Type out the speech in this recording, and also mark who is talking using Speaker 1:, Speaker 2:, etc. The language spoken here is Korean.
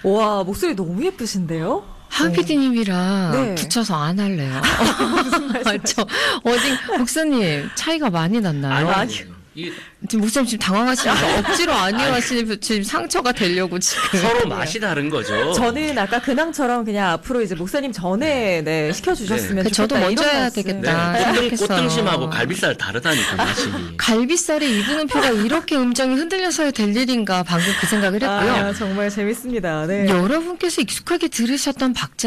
Speaker 1: 와, 목소리 너무 예쁘신데요?
Speaker 2: 한 PD님이랑
Speaker 1: 네.
Speaker 2: 붙여서 안 할래요. 어디 목사님 차이가 많이 났나요?
Speaker 1: 아니요.
Speaker 2: 지금 목사님 지금 당황하시니까 억지로 아니요 하시니 지금 상처가 되려고 지금.
Speaker 3: 서로 맛이 다른 거죠.
Speaker 1: 저는 아까 근황처럼 그냥 앞으로 이제 목사님 전에 네, 시켜주셨으면
Speaker 2: 네.
Speaker 1: 좋겠다.
Speaker 2: 저도 먼저
Speaker 1: 이런
Speaker 2: 해야
Speaker 1: 말씀.
Speaker 2: 되겠다.
Speaker 3: 네.
Speaker 2: 생각했어요.
Speaker 3: 꽃등심하고 갈비살 다르다니까 맛이.
Speaker 2: 갈비살에 이분음표가 이렇게 음정이 흔들려서야 될 일인가 방금 그 생각을 했고요.
Speaker 1: 아, 정말 재밌습니다. 네.
Speaker 2: 여러분께서 익숙하게 들으셨던 박자